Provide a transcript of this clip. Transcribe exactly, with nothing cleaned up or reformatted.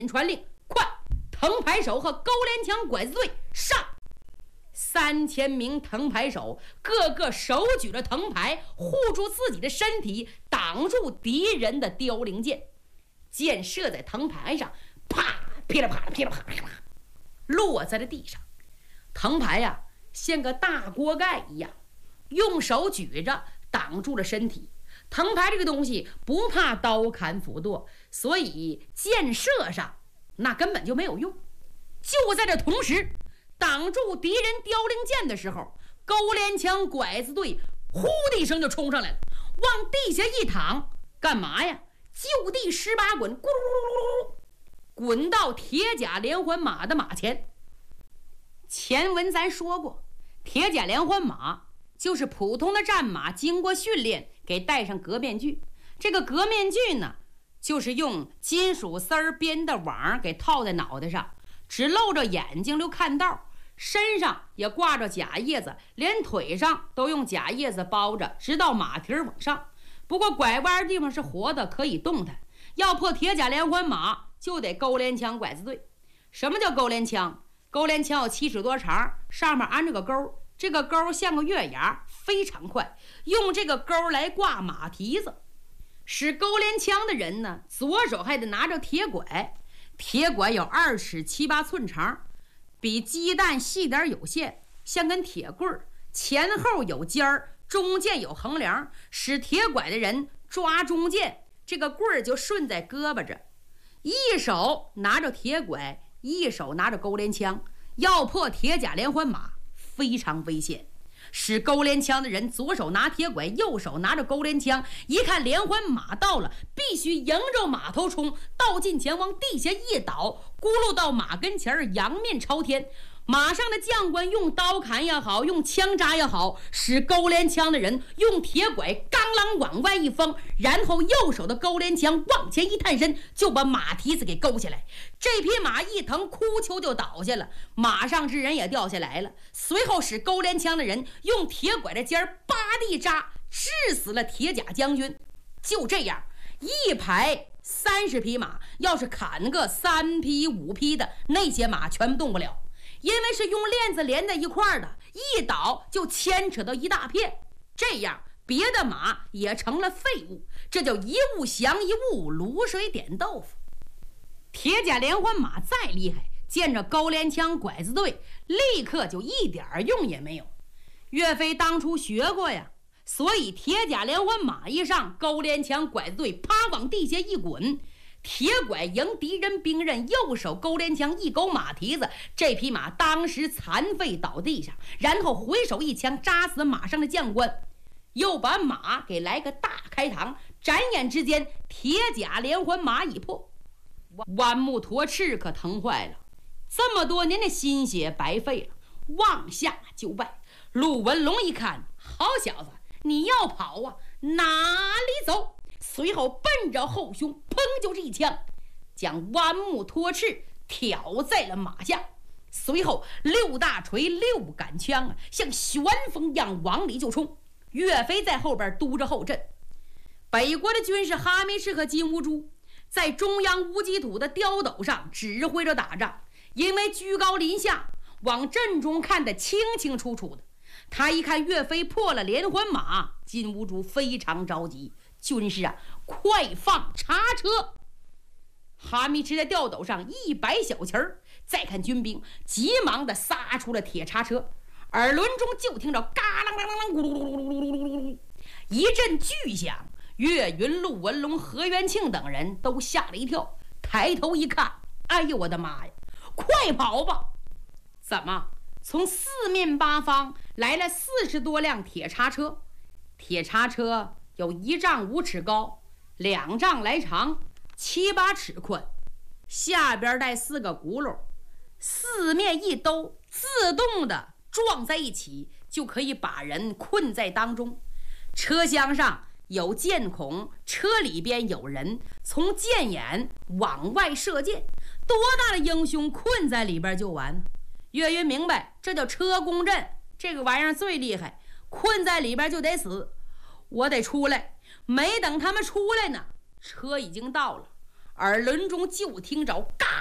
传令，快！藤牌手和勾连枪拐子队上！三千名藤牌手个个手举着藤牌，护住自己的身体，挡住敌人的凋零箭。箭射在藤牌上，啪，噼里啪啦，噼里啪啦，噼里啪啦，落在了地上。藤牌呀、啊，像个大锅盖一样，用手举着挡住了身体。藤牌这个东西不怕刀砍斧剁，所以箭射上那根本就没有用。就在这同时，挡住敌人凋零箭的时候，勾连枪拐子队呼的一声就冲上来了，往地下一躺，干嘛呀？就地十八滚，咕噜噜噜噜噜，滚到铁甲连环马的马前。前文咱说过，铁甲连环马就是普通的战马经过训练给戴上革面具。这个革面具呢，就是用金属丝儿编的网给套在脑袋上，只露着眼睛溜看道，身上也挂着假叶子，连腿上都用假叶子包着，直到马蹄儿往上。不过拐弯地方是活的，可以动弹。要破铁甲连环马，就得勾连枪拐子队。什么叫勾连枪？勾连枪有七尺多长，上面安着个钩，这个钩像个月牙，非常快，用这个钩来挂马蹄子。使勾连枪的人呢，左手还得拿着铁拐，铁拐有二尺七八寸长，比鸡蛋细点有限，像根铁棍儿，前后有尖儿，中间有横梁，使铁拐的人抓中间，这个棍儿就顺在胳膊着。一手拿着铁拐，一手拿着勾连枪，要破铁甲连环马非常危险。使勾连枪的人左手拿铁拐，右手拿着勾连枪，一看连环马到了，必须迎着马头冲，倒进前往地下一倒，咕噜到马跟前，仰面朝天。马上的将官用刀砍也好，用枪扎也好，使勾连枪的人用铁拐刚啷往外一封，然后右手的勾连枪往前一探身，就把马蹄子给勾下来。这匹马一疼，哭丘就倒下了，马上之人也掉下来了。随后使勾连枪的人用铁拐的尖儿叭地扎，致死了铁甲将军。就这样，一排三十匹马，要是砍个三匹五匹的，那些马全动不了。因为是用链子连在一块儿的，一倒就牵扯到一大片，这样别的马也成了废物，这叫一物降一物，卤水点豆腐。铁甲连环马再厉害，见着勾连枪拐子队，立刻就一点用也没有。岳飞当初学过呀，所以铁甲连环马一上，勾连枪拐子队啪往地下一滚，铁拐迎敌人兵刃，右手勾连枪一勾马蹄子，这匹马当时残废倒地上，然后回手一枪扎死马上的将官，又把马给来个大开膛，转眼之间铁甲连环马已破。弯木驼赤可疼坏了，这么多年的心血白费了，望下就拜。陆文龙一看，好小子，你要跑啊，哪里走？随后奔着后胸，砰就是一枪，将弯木托赤挑在了马下。随后六大锤六杆枪啊，像旋风一样往里就冲。岳飞在后边督着后阵。北国的军士哈密赤和金兀术在中央无极土的碉斗上指挥着打仗，因为居高临下，往阵中看得清清楚楚的。他一看岳飞破了连环马，金兀术非常着急，军士啊，快放叉车！哈密赤在吊斗上一摆小旗儿，再看军兵急忙的撒出了铁叉车，耳轮中就听着嘎啷啷啷啷咕噜噜噜噜噜噜噜一阵巨响。岳云、陆文龙、何元庆等人都吓了一跳，抬头一看，哎呦我的妈呀，快跑吧！怎么从四面八方来了四十多辆铁叉车？铁叉车有一丈五尺高，两丈来长，七八尺宽，下边带四个轱辘，四面一兜，自动的撞在一起，就可以把人困在当中。车厢上有箭孔，车里边有人，从箭眼往外射箭，多大的英雄困在里边就完。岳云明白，这叫车攻阵，这个玩意儿最厉害，困在里边就得死，我得出来。没等他们出来呢，车已经到了， 耳轮中就听着嘎